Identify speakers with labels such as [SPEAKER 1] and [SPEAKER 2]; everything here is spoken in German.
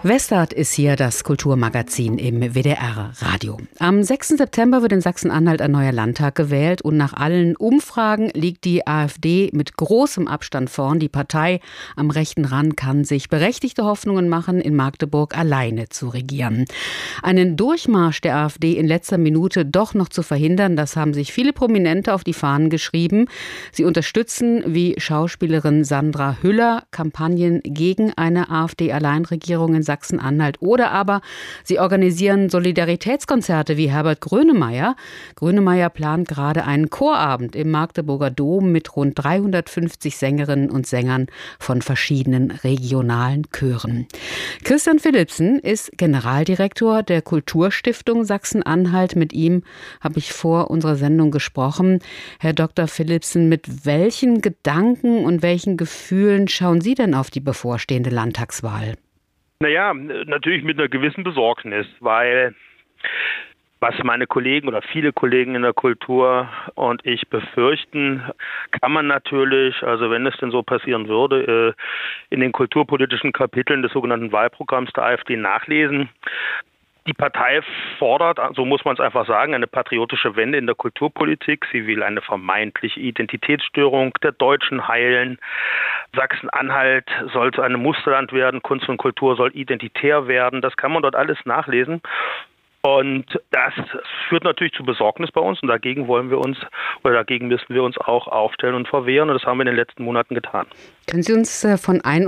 [SPEAKER 1] Westart ist hier das Kulturmagazin im WDR-Radio. Am 6. September wird in Sachsen-Anhalt ein neuer Landtag gewählt und nach allen Umfragen liegt die AfD mit großem Abstand vorn. Die Partei am rechten Rand kann sich berechtigte Hoffnungen machen, in Magdeburg alleine zu regieren. Einen Durchmarsch der AfD in letzter Minute doch noch zu verhindern, das haben sich viele Prominente auf die Fahnen geschrieben. Sie unterstützen, wie Schauspielerin Sandra Hüller, Kampagnen gegen eine AfD-Alleinregierung in Sachsen-Anhalt. Oder aber sie organisieren Solidaritätskonzerte wie Herbert Grönemeyer. Grönemeyer plant gerade einen Chorabend im Magdeburger Dom mit rund 350 Sängerinnen und Sängern von verschiedenen regionalen Chören. Christian Philipsen ist Generaldirektor der Kulturstiftung Sachsen-Anhalt. Mit ihm habe ich vor unserer Sendung gesprochen. Herr Dr. Philipsen, mit welchen Gedanken und welchen Gefühlen schauen Sie denn auf die bevorstehende Landtagswahl?
[SPEAKER 2] Naja, natürlich mit einer gewissen Besorgnis, weil was meine Kollegen oder viele Kollegen in der Kultur und ich befürchten, kann man natürlich, also wenn es denn so passieren würde, in den kulturpolitischen Kapiteln des sogenannten Wahlprogramms der AfD nachlesen. Die Partei fordert, so muss man es einfach sagen, eine patriotische Wende in der Kulturpolitik. Sie will eine vermeintliche Identitätsstörung der Deutschen heilen. Sachsen-Anhalt soll zu einem Musterland werden. Kunst und Kultur soll identitär werden. Das kann man dort alles nachlesen. Und das führt natürlich zu Besorgnis bei uns. Und dagegen müssen wir uns auch aufstellen und verwehren. Und das haben wir in den letzten Monaten getan.
[SPEAKER 1] Können Sie uns von einem